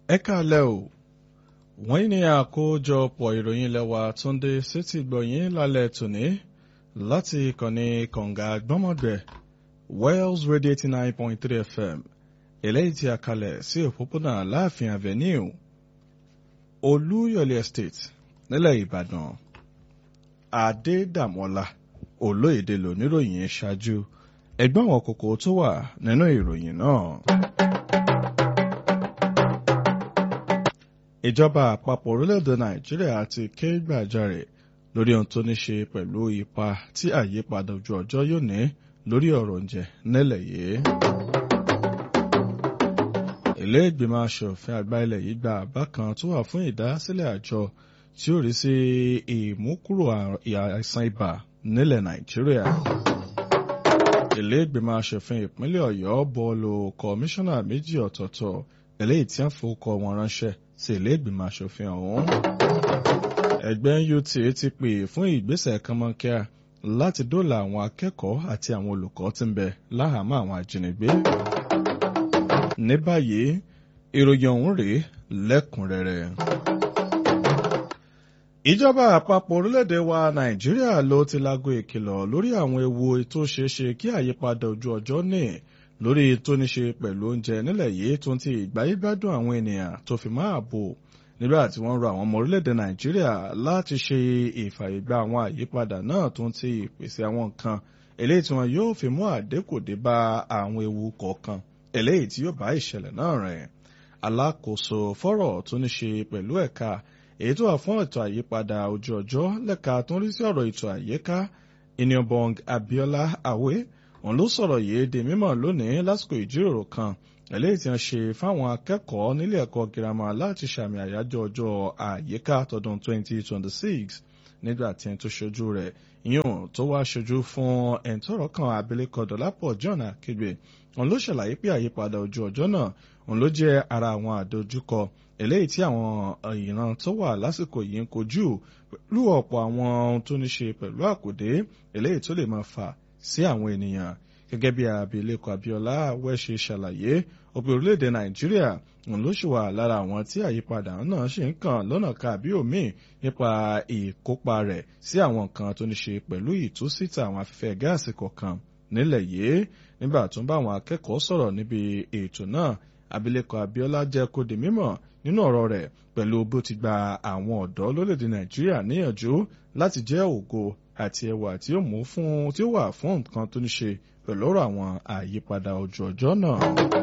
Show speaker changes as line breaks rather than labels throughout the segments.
Ẹ káalẹ́ o, wọ́n ní àkójọpọ̀ ìròyìn lẹ́wà Túndé sétí gbọ̀yìn lálẹ́ tòní láti ìkànnì kànga gbọ́mọ̀gbẹ̀ Wells Radio 89.3 FM eléyìí tí a kalẹ̀ sí òpópónà Láàfin Avenue Olúyọ̀lé Estate nílẹ̀ Ìbàdàn. Adédàmọ́lá Olóyèdè lóníròyìn ṣáájú ẹgbọ́n àwọn kókó tó wà nínú ìròyìn náà. Ìjọba àpapọ̀ orílẹ̀-èdè Nàìjíríà ti ké gbàjarè lórí ohun tó ní ṣe pẹ̀lú ipa tí àyípadà ojú ọjọ́ yóò ní lórí ọ̀rọ̀ oúnjẹ nílẹ̀ yìí. Ilé ìgbìmọ̀ aṣòfin àgbà ilẹ̀ yìí gba àbá kan tó wà fún ìdásílẹ̀ àjọ tí ó rí sí ìmúkúrò àìsàn ibà nílẹ̀ Nàìjíríà. Ilé ìgbìmọ̀ aṣòfin ìpínlẹ̀ Ọ̀yọ́ bọ́ọ̀lù kọmíṣánná méjì ọ̀tọ̀ọ̀tọ̀ eléyìí tí wọ́n fowókọ wọn ránṣẹ́ sí ilé ìgbìmọ̀ aṣòfin ọ̀hún. Ẹgbẹ́ NUT ti pè fún ìgbésẹ̀ kánmọ́nkíá láti dóòlà àwọn akẹ́kọ̀ọ́ àti àwọn olùkọ́ tí ń bẹ láhàámọ́ àwọn ajínigbé. Ní báyìí, ìròyìn ọ̀hún rèé lẹ́kùnrẹ́rẹ́. Ìjọba àpapọ̀ orílẹ̀-èdè wa Nàìjíríà ló ti láago ìkìlọ̀ lórí àwọn ewu tó ṣeéṣe kí àyípadà ojú ọjọ́ ní lórí tó ní ṣe pẹ̀lú oúnjẹ nílẹ̀ yìí tó ń ti ìgbáyégbádùn àwọn ènìyàn tó fi máa bò nígbà tí wọ́n rọ àwọn ọmọ orílẹ̀-èdè Nàìjíríà láti ṣe ìfàyègbà àwọn àyípadà náà tó ń ti ìpèsè àwọn nǹkan eléyìí tí wọn yóò fi mú àdínkù dé bá àwọn ewu kọ̀ọ̀kan eléyìí tí yóò bá ìṣẹ̀lẹ̀ náà rìn. Alákòóso fọ́rọ̀ tó ní ṣe pẹ̀lú ẹ̀ka èyí tó wà fún ètò àyípadà ojú ọjọ́ lẹ́ka tó ń rí sí ọ̀rọ̀ ètò àyíká Iniobong Abiola Awe òun ló sọ̀rọ̀ yìí di mímọ̀ lónìí lásìkò ìjíròrò kan eléyìí tí wọ́n ṣe fáwọn akẹ́kọ̀ọ́ nílé ẹ̀kọ́ girama láti ṣàmì àyájọ́ ọjọ́ àyíká tọdún 2026 nígbà tí ẹni tó ṣojú rẹ̀ yíyún tó wá ṣojú fún ẹni tọ́rọ̀ kan abilékọ Dọ̀lápọ̀ John Akigbe òun ló ṣàlàyé pé àyípadà ojú ọjọ́ náà òun ló jẹ́ ara àwọn àdójúkọ eléyìí tí àwọn ìran tó wà lásìkò yìí ń kojú pẹ̀lú ọ̀pọ̀ àwọn ohun tó ní ṣe pẹ̀lú àkùdé eléyìí tó lè máa fà sí àwọn ènìyàn. Gẹ́gẹ́ bí abilékọ Abíọ́lá Awẹ́ ṣe ṣàlàyé òpin orílẹ̀-èdè Nàìjíríà òun ló ṣì wà lára àwọn tí àyípadà náà ṣì ń kàn lọ́nà kàbí òmíì nípa ìkópa rẹ̀ sí àwọn nǹkan tó ní ṣe pẹ̀lú ìtúsíta àwọn afẹ́fẹ́ gáàsì kọ̀ọ̀kan nílẹ̀ yìí. Nígbà tó ń bá àwọn akẹ́kọ̀ọ́ sọ̀rọ̀ níbi ètò náà, abilékọ Abíọ́lá jẹ́ kó di mímọ̀ nínú ọ̀rọ̀ rẹ̀ pẹ̀lú bó ti gba àwọn ọ̀dọ́ lórílẹ̀-èdè Nàìjíríà níyànjú láti jẹ́ ògo àti ẹwà tí ó wà fún nǹkan tó ní ṣe pẹ̀lú ọ̀rọ̀ àwọn àyípadà ojú ọjọ́ náà.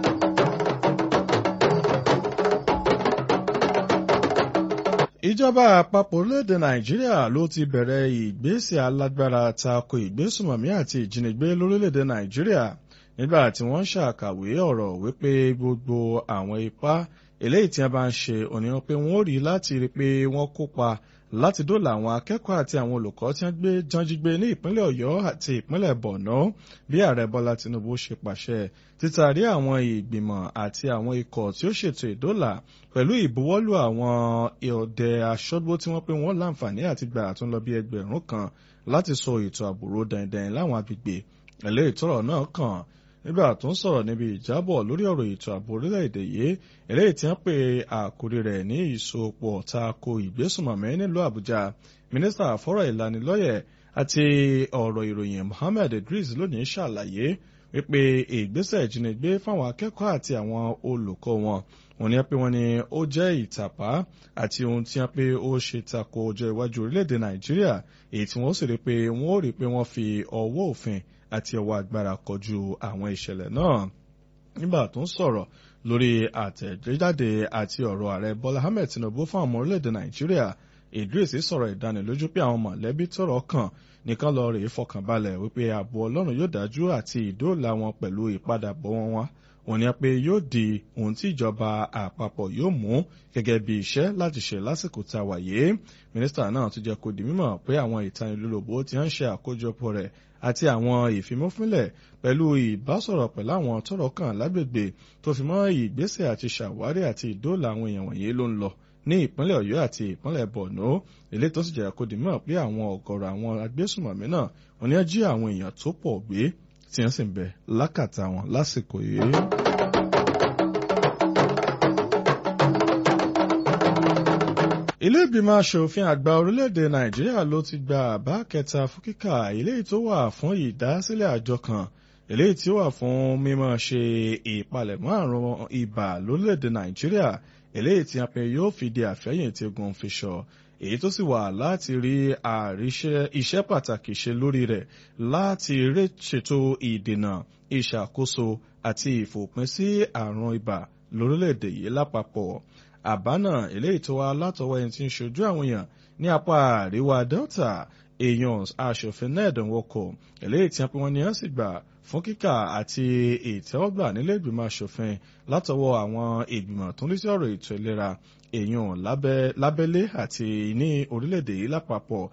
Ìjọba àpapọ̀ orílẹ̀-èdè Nàìjíríà ló ti bẹ̀rẹ̀ ìgbésẹ̀ alágbára tako ìgbésùnmọ̀mí àti ìjínigbé lórílẹ̀-èdè Nàìjíríà nígbà tí wọ́n ṣàkàwé ọ̀rọ̀ wípé gbogbo àwọn ipá eléyìí tí wọ́n bá ń ṣe òní wọn pé wọ́n ó rí láti rí pé wọ́n kópa láti dóòlà àwọn akẹ́kọ̀ọ́ àti àwọn olùkọ́ tí wọ́n janjígbé ní ìpínlẹ̀ Ọ̀yọ́ àti ìpínlẹ̀ Borno bí ààrẹ Bọ́lá Tinubu ṣe pàṣẹ títàrí àwọn ìgbìmọ̀ àti àwọn ikọ̀ tí ó ṣètò ìdóòlà pẹ̀lú ìbuwọ́lù àwọn ọdẹ aṣọ́gbó tí wọ́n pé wọ́n láǹfààní àti gbà tó ń lọ bí 1000 kan láti sọ ètò àbúrò dandan láwọn agbègbè eléyìí tọ́rọ̀ náà kàn. Nígbà tó ń sọ̀rọ̀ níbi ìjábọ̀ lórí ọ̀rọ̀ ètò ààbò orílẹ̀-èdè yìí eléyìí tí wọ́n pè àkórí rẹ̀ ní ìsopọ̀ tako ìgbésùnmọ̀mí nílùú Àbújá, mínísítà fọ́rọ̀ ìlanilọ́yẹ̀ àti ọ̀rọ̀ ìròyìn Mohammed Idris lónìí ṣàlàyé wípé ìgbésẹ̀ ìjínigbé fáwọn akẹ́kọ̀ọ́ àti àwọn olùkọ́ wọn wọ́n ní pé wọ́n ní ó jẹ́ ìtàpá àti ohun tí wọ́n pé ó ṣe tako ọjọ́ iwájú orílẹ̀-èdè Nàìjíríà èyí tí wọ́n sì rí pé wọ́n ó rí pé wọ́n fi ọwọ́ òfin àti ọwọ́ agbára kọjú àwọn ìṣẹ̀lẹ̀ náà. Nígbà tó ń sọ̀rọ̀ lórí àtẹ̀jáde àti ọ̀rọ̀ ààrẹ Bọ́lá Ahmed Tinubu fún àwọn orílẹ̀-èdè Nàìjíríà, Idris sọ̀rọ̀ ìdánilójú pé àwọn mọ̀lẹ́bí tọ́rọ̀ kàn nìkan lọ rèé fọkànbalẹ̀ wípé ààbò Ọlọ́run yóò dájú àti ìdóòlà wọn pẹ̀lú ìpadàbọ̀ wọn wọ́n ní pé yóò di ohun tí ìjọba àpapọ̀ yóò mú gẹ́gẹ́ bí iṣẹ́ láti ṣe lásìkò tá a wà yìí. Mínísítà náà tún jẹ́ kó di mímọ̀ pé àwọn ìtanilólobó tí wọ́n ń ṣe àkójọpọ̀ rẹ̀ àti àwọn ìfimúfínlẹ̀ pẹ̀lú ìbásọ̀rọ̀ pẹ̀lú àwọn tọ́rọ̀ kàn lágbègbè tó fi mọ́ ìgbésẹ̀ àti ṣàwárí àti ìdóòlà àwọn èèyàn wọ̀nyí ló ń lọ ní ìpínlẹ̀ Ọ̀yọ́ àti ìpínlẹ̀ Borno. Ilé tó sì jẹ́ kó di mímọ̀ pé àwọn ọ̀gọ̀rọ̀ àwọn agbésùnmọ̀mí náà wọ́n ní jí àwọn èèyàn tó pọ̀ gbé tí wọ́n sì ń bẹ lákàtà wọn lásìkò yìí. ilé ìgbìmọ̀ aṣòfin àgbà orílẹ̀-èdè Nàìjíríà ló ti gba àbá kẹta fún kíkà eléyìí tó wà fún ìdásílẹ̀ àjọ kan eléyìí tí ó wà fún mímọ́ ṣe ìpalẹ̀mọ́ àrùn ibà lórílẹ̀-èdè Nàìjíríà eléyìí tí a pè yóò fìdí àfẹ́yìn tí egun fi ṣọ èyí tó sì wà láti rí iṣẹ́ pàtàkì ṣe lórí rẹ̀ láti ṣètò ìdènà ìṣàkóso àti ìfòpin sí àrùn ibà lórílẹ̀-èdè yìí lápapọ̀. Àbá náà eléyìí tó wá látọwọ́ ẹni tí ń ṣojú àwọn èèyàn ní apá àríwá Delta èèyàn aṣòfin Ned Nwoko eléyìí tí wọ́n ní sì gbà fún kíkà àti ìtẹ́wọ́gbà nílé ìgbìmọ̀ aṣòfin látọwọ́ àwọn ìgbìmọ̀ tó ń rí sí ọ̀rọ̀ ètò ìlera èèyàn lábẹ́lé àti ní orílẹ̀-èdè yìí lápapọ̀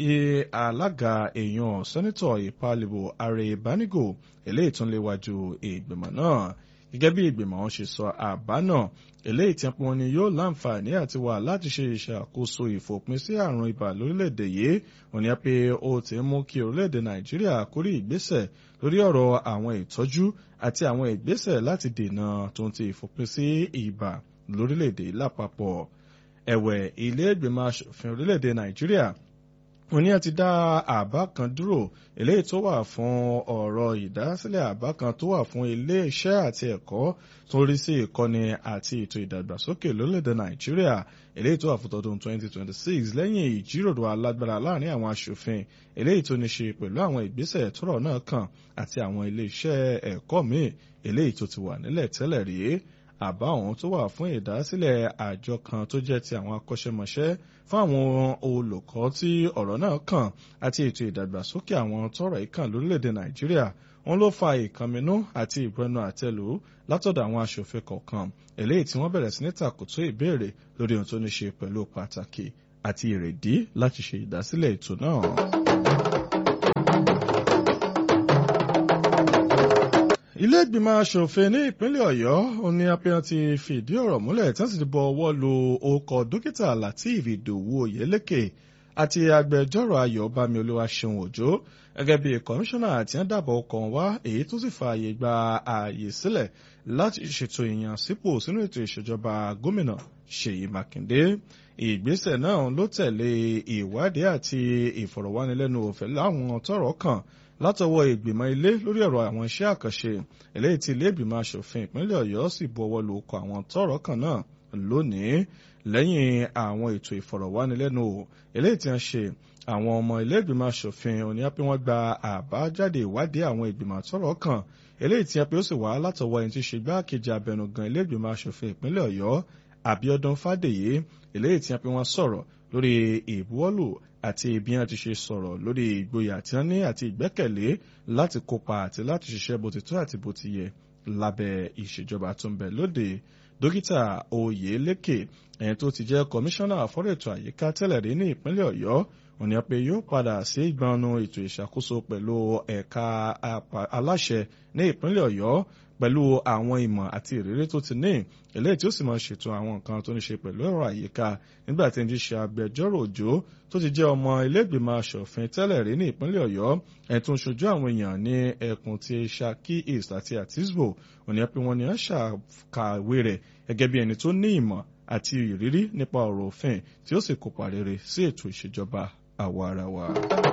alága èèyàn sẹ́nitọ̀ ìpalìbò Ààrẹ Bánígò eléyìí tó ń léwájú ìgbìmọ̀ náà gẹ́gẹ́ bí ìgbìmọ̀ wọn ṣe sọ àbá náà eléyìí tí wọ́n ní yóò láǹfààní àti wà láti ṣe ìṣàkóso ìfòpin sí àrùn ibà lórílẹ̀‐èdè yìí wọ́n ní pé ó ti mú kí orílẹ̀‐èdè Nàìjíríà kórí ìgbésẹ̀ lórí ọ̀rọ̀ àwọn ìtọ́jú àti àwọn ìgbésẹ̀ láti dènà tó ń ti ìfòpin sí ibà lórílẹ̀‐èdè lápapọ̀. Ẹ̀wẹ̀ ilé ìgbìmọ̀ aṣòfin orílẹ̀‐èdè Nàìjíríà wọ́n ní a ti dá àbá kan dúró eléyìí tó wà fún ọ̀rọ̀ ìdásílẹ̀ àbá kan tó wà fún ilé iṣẹ́ àti ẹ̀kọ́ tó rí sí ìkọ́ni àti ètò ìdàgbàsókè lórílẹ̀‐èdè Nàìjíríà eléyìí tó wà fún tọdún 2026 lẹ́yìn ìjíròrò alágbára láàrin àwọn aṣòfin eléyìí tó ní ṣe pẹ̀lú àwọn ìgbésẹ̀ tọ́rọ̀ náà kàn àti àwọn ilé iṣẹ́ ẹ̀kọ́ míì eléyìí tó ti wà nílẹ̀ tẹ́lẹ̀ rí. Àbá ọ̀hún tó wà fún ìdásílẹ̀ àjọ kan tó jẹ́ ti àwọn akọ́ṣẹ́mọṣẹ́ fún àwọn olùkọ́ tí ọ̀rọ̀ náà kàn àti ètò ìdàgbàsókè àwọn tọ́rọ̀ ìkàn lórílẹ̀‐èdè Nàìjíríà wọn ló fa ìkànnínú àti ìbẹnu àtẹ́lù látọ̀dọ̀ àwọn aṣòfin kọ̀ọ̀kan eléyìí tí wọ́n bẹ̀rẹ̀ sí ní tàkòtò ìbéèrè lórí ohun tó ní ṣe pẹ̀lú pàtàkì àti ìrèdí láti ṣe ìdásílẹ̀ ètò náà. Ilé ìgbìmọ̀ aṣòfin ní ìpínlẹ̀ Ọ̀yọ́ òní apẹ́yàn ti fìdí ọ̀rọ̀ múlẹ̀ tí wọ́n sì ti bọ ọwọ́ lu orúkọ dókítà Lateef Ìdòwú Oyèlékè àti agbẹjọ́rò Ayọ̀bámi Olúwaṣeun Òjó gẹ́gẹ́ bí kọmíṣánná àti ẹ̀dàbọ̀ ọkàn wá èyí tó sì fààyè gba ààyè sílẹ̀ láti ṣètò ìyànsípò sínú ètò ìṣèjọba gómìnà Ṣèyí Mákindé. Ìgbésẹ̀ náà ló tẹ̀lé ìwádìí àti ìfọ̀rọ̀wánilẹ́nuwò pẹ̀lú àwọn tọ́rọ̀ kàn látọwọ́ ìgbìmọ̀ ilé lórí ọ̀rọ̀ àwọn iṣẹ́ àkànṣe eléyìí tí ilé ìgbìmọ̀ aṣòfin ìpínlẹ̀ Ọ̀yọ́ sì buọwọ́ lu ọkọ̀ àwọn tọ́rọ̀ kàn náà lónìí lẹ́yìn àwọn ètò ìfọ̀rọ̀wánilẹ́nuwò eléyìí tí wọ́n ṣe àwọn ọmọ ilé ìgbìmọ̀ aṣòfin òní pé wọ́n gba àbájáde ìwádìí àwọn ìgbìmọ̀ tọ́rọ̀ kàn eléyìí tí wọ́n pé ó sì wá látọwọ́ ẹni tí ṣe gbákejì abẹnugan ilé ìgbìmọ̀ aṣòfin ìpínlẹ̀ Ọ̀yọ́ Abíọ́dún Fádèyí eléyìí tí wọ́n pé wọ́n sọ̀rọ̀ lórí ìbuwọ́lù àti bí wọ́n ti ṣe sọ̀rọ̀ lórí ìgboyà tí wọ́n ní àti ìgbẹ́kẹ̀lé láti kópa àti láti ṣiṣẹ́ bó ti tó àti bó ti yẹ lábẹ́ ìṣèjọba tó ń bẹ lóde. Dókítà Oyèlékè ẹni tó ti jẹ́ kọmíṣánná fọ́rọ̀ ètò àyíká tẹ́lẹ̀ rí ní ìpínlẹ̀ Ọ̀yọ́ òní pé yóò padà sí ìgbọnnu ètò ìṣàkóso pẹ̀lú ẹ̀ka aláṣẹ ní ìpínlẹ̀ Ọ̀yọ́ pẹ̀lú àwọn ìmọ̀ àti ìrírí tó ti ní eléyìí tí ó sì máa ṣètò àwọn nǹkan tó ní ṣe pẹ̀lú ọ̀rọ̀ àyíká nígbà tí ń ti ṣe agbẹjọ́rò Òjó tó ti jẹ́ ọmọ ilé ìgbìmọ̀ aṣòfin tẹ́lẹ̀ rí ní ìpínlẹ̀ Ọ̀yọ́ ẹ̀ tó ń ṣojú àwọn èèyàn ní ẹkùn ti Ṣakí East àti Àtísbò òní pé wọ́n ní wọ́n ṣàkàwé rẹ̀ gẹ́gẹ́ bí ẹni tó ní ìmọ̀ àti ìrírí nípa ọ̀rọ̀ òfin tí ó sì kópa rere sí ètò ìṣèjọba àwaarawa.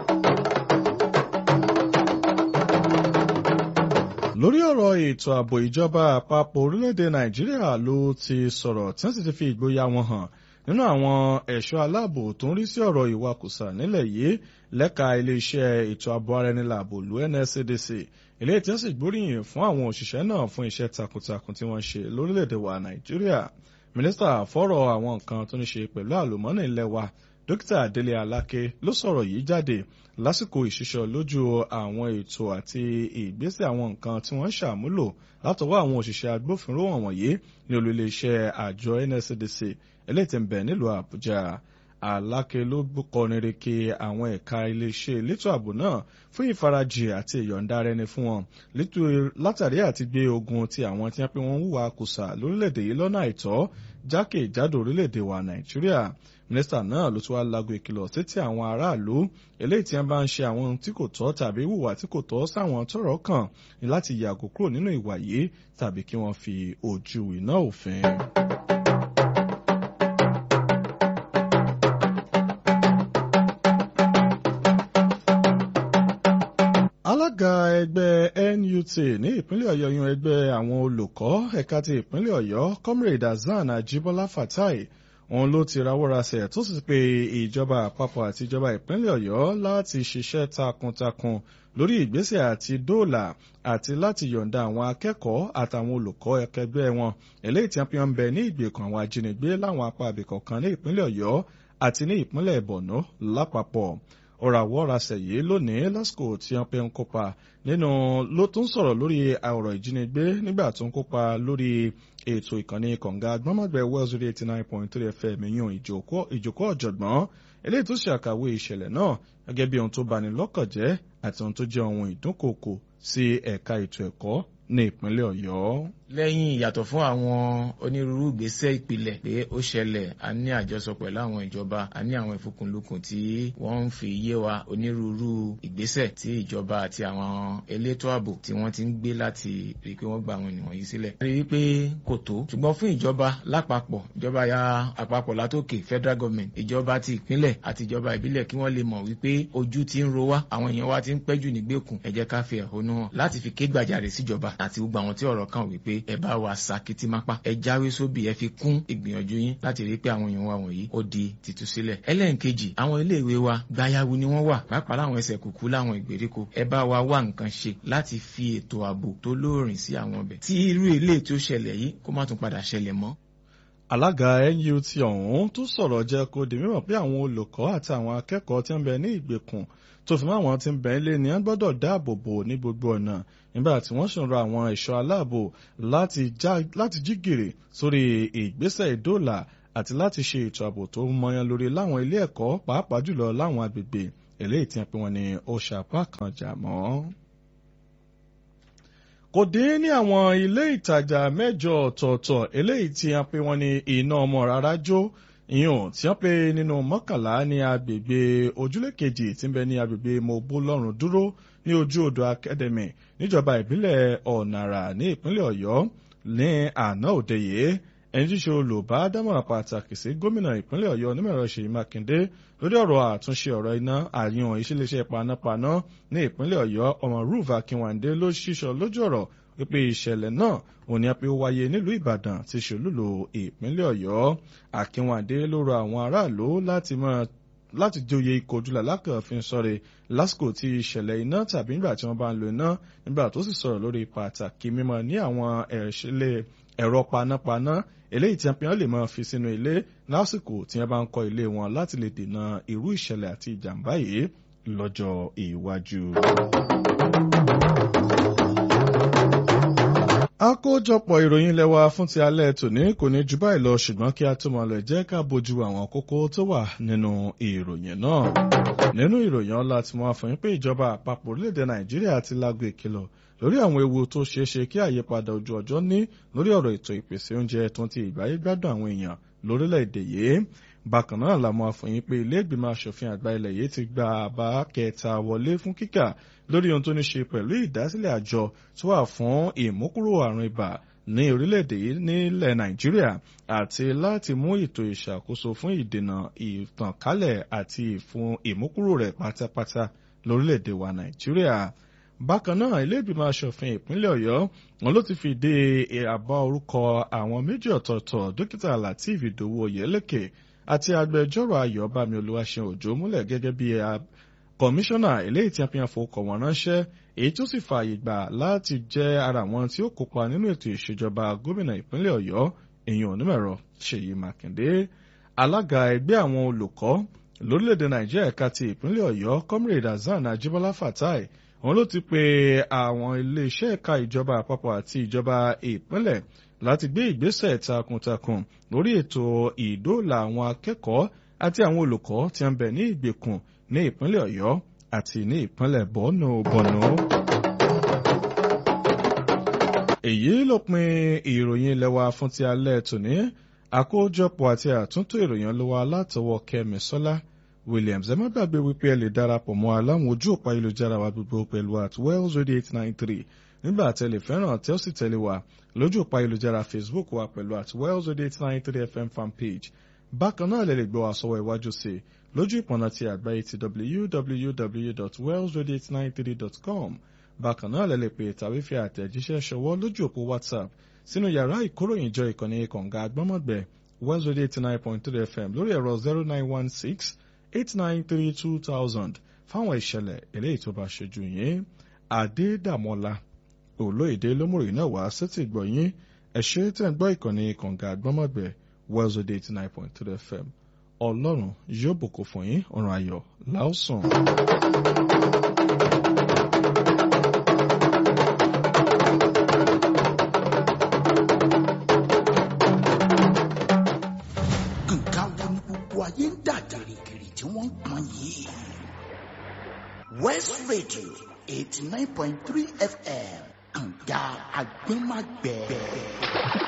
Lórí ọ̀rọ̀ ètò ààbò ìjọba àpapọ̀ orílẹ̀-èdè Nàìjíríà ló ti sọ̀rọ̀ tí wọ́n sì ti fi ìgboyà wọn hàn nínú àwọn ẹ̀ṣọ́ aláàbò tó ń rí sí ọ̀rọ̀ ìwakùsà nílẹ̀ yìí lẹ́ka iléeṣẹ́ ètò ààbò ara ẹni làbò lu NSCDC eléyìí tí wọ́n sì gbóríyìn fún àwọn òṣìṣẹ́ náà fún iṣẹ́ takuntakun tí wọ́n ṣe lórílẹ̀-èdè wa Nàìjíríà. Mínísítà fọ́rọ̀ àwọn nǹkan tó ní ṣe pẹ̀lú àlùmọ́nì ilẹ̀ wa Dókítà Délé Aláké ló sọ̀rọ̀ yìí jáde lásìkò ìṣiṣọ́ lójú àwọn ètò àti ìgbésẹ̀ àwọn nǹkan tí wọ́n ṣàmúlò látọwọ́ àwọn òṣìṣẹ́ agbófinró wọ̀nyí ní olú iléeṣẹ́ àjọ NSCDC eléyìí tí ń bẹ nílùú Àbújá. Aláké ló kọrin reke àwọn ẹ̀ka iléeṣẹ́ elétò ààbò náà fún ìfarajì àti ìyọ̀ǹda ara ẹni fún wọn látàrí àti gbé ogun ti àwọn tí wọ́n pé wọ́n ń hùwà kùsà lórílẹ̀‐èdè yìí lọ́nà àìtọ́ jákèjádò orílẹ̀‐èdè wa Nàìjíríà. Mínísítà náà ló tún wá lago ìkìlọ̀ sétí àwọn aráàlú eléyìí tí wọ́n bá ń ṣe àwọn ohun tí kò tọ́ tàbí hùwà tí kò tọ́ sáwọn tọ́rọ̀ kàn ní láti yàgò kúrò nínú ìwà yìí tàbí kí wọ́n fi ojú winá òfin. ẹgbẹ́ NUT ní ìpínlẹ̀ Ọ̀yọ́ yan ẹgbẹ́ àwọn olùkọ́ ẹ̀ka ti ìpínlẹ̀ Ọ̀yọ́ Comrade Hasan Ajibola Fatai òun ló ti rawọ́rasẹ̀ tó sì pe ìjọba àpapọ̀ àti ìjọba ìpínlẹ̀ Ọ̀yọ́ láti ṣiṣẹ́ takuntakun lórí ìgbésẹ̀ àti dóòlà àti láti yọ̀ǹda àwọn akẹ́kọ̀ọ́ àtàwọn olùkọ́ ẹgbẹ́ wọn eléyìí tí wọ́n fi ń bẹ ní ìgbèkùn àwọn ajínigbé láwọn apá abìkọ̀kan ní ìpínlẹ̀ Ọ̀yọ́ àti ní ìpínlẹ̀ Borno lápapọ̀. Ọ̀ràwọ̀rasẹ̀ yìí lónìí lásìkò tí wọ́n pe ń kópa nínú ló tún sọ̀rọ̀ lórí ọ̀rọ̀ ìjínigbé nígbà tó ń kópa lórí ètò ìkànnì kọ̀ǹga gbọ́mọ̀gbẹ́ Wells Radio 89.3 FM ìyún ìjókòó ọ̀jọ̀gbọ́n eléyìí tó ṣe àkàwé ìṣẹ̀lẹ̀ náà gẹ́gẹ́ bí ohun tó bani lọ́kàn jẹ́ àti ohun tó jẹ́ ohun ìdúnkòkò sí ẹ̀ka ètò ẹ̀kọ́ ní ìpínlẹ̀ Ọ̀yọ́.
Lẹ́yìn ìyàtọ̀ fún àwọn onírúurú ìgbésẹ̀ ìpìlẹ̀ pé ó ṣẹlẹ̀ a ní àjọsọ pẹ̀lú àwọn ìjọba a ní àwọn ìfikùnlukùn tí wọ́n ń fi yé wa onírúurú ìgbésẹ̀ tí ìjọba àti àwọn elétò ààbò tí wọ́n ti ń gbé láti rí i pé wọ́n gba àwọn ènìyàn yìí sílẹ̀. a rí i pé kò tó ṣùgbọ́n fún ìjọba lápapọ̀ ìjọba ya àpapọ̀ látòkè federal government ìjọba ti ìpínlẹ̀ àti ìjọba ìbílẹ̀ kí wọ́n lè mọ̀ wípé ojú ti ń ro wá àwọn èèyàn wa ti ń pẹ́jù nígbèkùn ẹ jẹ́ ká fi ẹ̀hónú hàn láti fi ké gbàjarè síjọba àti gbogbo àwọn tí ọ̀rọ̀ kàn wípé ẹ bá wa sàkìtì mápá ẹ jáwé sóbì ẹ fi kún ìgbìyànjú yín láti rí pé àwọn èèyàn wa wọ̀nyí ó di títú sílẹ̀. ẹlẹ́nkejì àwọn iléèwé wa gbayawu ni wọ́n wà pàápàá láwọn ẹsẹ̀ kùkú láwọn ìgbèríko ẹ bá wa wá nǹkan ṣe láti fi ètò ààbò tó lóòrìn sí àwọn ọbẹ̀ tí irú ilé tó ṣẹlẹ̀ yìí kó má tún padà ṣẹlẹ̀ mọ́.
Alága NUT ọ̀hún tó sọ̀rọ̀ jẹ́ kó di mímọ̀ pé àwọn olùkọ́ àti àwọn akẹ́kọ̀ọ́ tí ń bẹ ní ìgbèkùn tó fi mọ́ àwọn tí ń bẹ ilé ni wọ́n gbọ́dọ̀ dáàbò bò ní gbogbo ọ̀nà nígbà tí wọ́n sì ń rọ àwọn ẹ̀ṣọ́ aláàbò láti jí gìrì sórí ìgbésẹ̀ ìdóòlà àti láti ṣe ètò ààbò tó mọyan lórí láwọn ilé ẹ̀kọ́ pàápàá jùlọ láwọn agbègbè eléyìí tí wọ́n pe wọn ní ó ṣàpá kan jà mọ́. Kò dín ní àwọn ilé ìtajà mẹ́jọ ọ̀tọ̀ọ̀tọ̀ eléyìí tí wọ́n pe wọn ní iná ọmọ rárá jó ìyún tí wọ́n pe nínú mọ́kànlá ní agbègbè ojúlé kejì tí ń bẹ ní agbègbè Mobó lọ́rùn dúró ní ojú odò Academy níjọba ìbílẹ̀ Ọ̀nàrà ní ìpínlẹ̀ Ọ̀yọ́ ní àná òde yìí ẹni tí ṣe olùbádámọ̀ràn pàtàkì sí gómìnà ìpínlẹ̀ Ọ̀yọ́ onímọ̀ẹ̀rọ Ṣèyí Mákindé lórí ọ̀rọ̀ àtúnṣe ọ̀rọ̀ iná àyàn ìṣiléeṣẹ́ panápaná ní ìpínlẹ̀ Ọ̀yọ́ Ọmọrúùf Akínwándé ló ṣíṣọ lójú ọ̀rọ̀ wípé ìṣẹ̀lẹ̀ náà òní apẹ́ ó wáyé nílùú Ìbàdàn tí ṣòlúlò ìpínlẹ̀ Ọ̀yọ́. Akínwándé ló rọ àwọn aráàlú láti joyè ikọ̀ ojúlà lákànfin sọ̀rẹ́ lásìkò tí ìṣẹ̀lẹ̀ iná tàbí nígbà tí wọ́n bá ń lo iná nígbà tó sì sọ̀rọ̀ lórí pàtàkì mímọ́ ní àwọn ẹ̀rọ panápaná eléyìí tí wọ́n lè máa fi sínú ilé lásìkò tí wọ́n bá ń kọ́ ilé wọn láti lè dènà irú ìṣẹ̀lẹ̀ àti ìjàmbá yìí lọ́jọ́ iwájú. Àkójọpọ̀ ìròyìn lẹ́wà fún ti alẹ́ tòní kò ní jù báyìí lọ ṣùgbọ́n kí a tó máa lọ jẹ́ ká bójú àwọn kókó tó wà nínú ìròyìn náà. Nínú ìròyìn ọ̀la tí wọ́n fún yín pé ìjọba àpapọ̀ orílẹ̀-èdè Nàìjíríà ti lágbo ìkìlọ̀ lórí àwọn ewu tó ṣeé ṣe kí àyípadà ojú ọjọ́ ní lórí ọ̀rọ̀ ètò ìpèsè oúnjẹ tó ti ìgbáyé gbádùn àwọn èèyàn lórílẹ̀-èdè yìí. Bákan náà la mọ̀ fún yín pé ilé ìgbìmọ̀ aṣòfin àgbà ilẹ̀ yìí ti gba àbá kẹta wọlé fún kíkà lórí ohun tó ní ṣe pẹ̀lú ìdásílẹ̀ àjọ tó wà fún ìmúkúrò àrùn ibà ní orílẹ̀-èdè yìí nílẹ̀ Nàìjíríà àti láti mú ètò ìṣàkóso fún ìdènà ìtànkálẹ̀ àti ìmúkúrò rẹ̀ pátápátá lórílẹ̀-èdè wa Nàìjíríà. Bákan náà ilé ìgbìmọ̀ aṣòfin ìpínlẹ̀ Ọ̀yọ́ wọn ló ti fìdí àbá orúkọ àwọn méjì ọ̀tọ̀ọ̀tọ̀ dókítà Lateef Ìdòwú Oyèlékè àti agbẹjọ́rò Ayọ̀bámi Olúwaṣeun Òjó múlẹ̀ gẹ́gẹ́ bí kọmíṣánná eléyìí tí a fi hàn fowókọ̀ wọn ránṣẹ́ èyí tó sì fààyè gbà láti jẹ́ ara wọn tí ó kópa nínú ètò ìṣèjọba gómìnà ìpínlẹ̀ Ọ̀yọ́ èèyàn onímọ̀ẹ̀rọ Ṣèyí Mákindé. Alága ẹgbẹ́ àwọn olùkọ́ lórílẹ̀‐èdè Nàìjíríà ẹ̀ka ti ìpínlẹ̀ Ọ̀yọ́ Comrade Hasan Ajibola Fatai òun ló ti pe àwọn iléeṣẹ́ ẹ̀ka ìjọba àpapọ̀ àti ìjọba ìpínlẹ̀ láti gbé ìgbésẹ̀ takuntakun lórí ètò ìdóòlà àwọn akẹ́kọ̀ọ́ àti àwọn olùkọ́ tí ń bẹ ní ìgbèkùn ní ìpínlẹ̀ Ọ̀yọ́ àti ní ìpínlẹ̀ Borno. Èyí ló pin ìròyìn ilé wa fún ti alẹ́ tòní. Àkójọpọ̀ àti àtúntò ìròyìn ló wá látọwọ́ Kẹ́mi Sọ́lá Williams. Ẹ má gbàgbé wípé ẹ lè darapọ̀ mọ́ aláwọn ojú òpó ayélujára wa gbogbo pẹ̀lú @Wells Radio 893 nígbà tẹ́ lè fẹ́ràn tẹ́ ó sì tẹ̀lé wa lójú òpó ayélujára Facebook wa pẹ̀lú @Wells Radio 893 FM fanpage. Bákan náà lè gbọ́ wa sọ́wọ́ iwájú sí lójú ìpọ̀nà ti àgbáyé ti www.wellsradio893.com. bákan náà lẹ lè pè tàbí fi àtẹ̀jíṣẹ́ ṣọwọ́ lójú òpó WhatsApp sínú yàrá ìkóròyìnjọ ìkànnì kọ̀ǹga àgbọ́mọ̀gbẹ̀ West Radio 89.3 FM lórí ẹ̀rọ 0916-893-2000 fáwọn ìṣẹ̀lẹ̀ eléyìí tó bá ṣojú yín. Adédàmọ́lá Olóyèdè lómùrì náà wá sétí gbọ́ yín. Ẹ ṣé tẹ́ ń gbọ́ ìkànnì kọ̀ǹga àgbọ́mọ̀gbẹ̀ West Radio 89.3 FM. Ọlọ́run yóò bùkún fún yín, ọ̀run ayọ̀ láòsàn.
ayé ń dà gìrìgìrì tí wọ́n ń pọn yìí. West Radio 89.3 FM kànga àgbẹ̀màgbẹ̀.